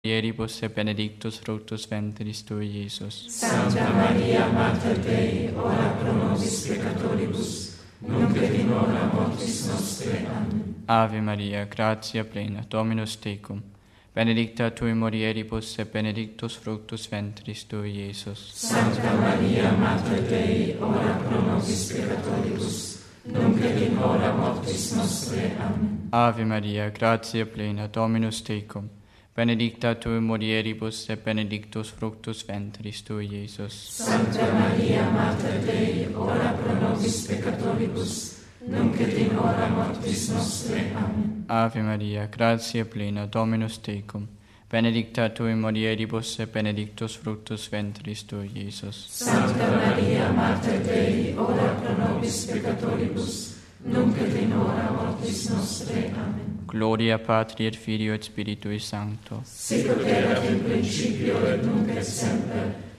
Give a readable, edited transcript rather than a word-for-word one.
Ieribus et benedictus fructus ventris tui, Iesus. Santa Maria, Mater Dei, ora pro nobis peccatoribus, nunc et in hora mortis nostre. Amen. Ave Maria, gratia plena, Dominus tecum, benedicta tui mulieribus et benedictus fructus ventris tui, Iesus. Santa Maria, Mater Dei, ora pro nobis peccatoribus, nunc et in hora mortis nostre. Amen. Ave Maria, gratia plena, Dominus tecum, benedicta tui mulieribus et benedictus fructus ventris tui, Iesus. Santa Maria, Mater Dei, ora pro nobis peccatoribus, nunc et in hora mortis nostre. Amen. Ave Maria, gratia plena, Dominus tecum, benedicta tui mulieribus et benedictus fructus ventris tui, Iesus. Santa Maria, Mater Dei, ora pro nobis peccatoribus, nunc et in hora mortis nostre. Amen. Gloria Patri et Filio et Spiritui Sancto. Sic ut erat in principio et nunc et semper,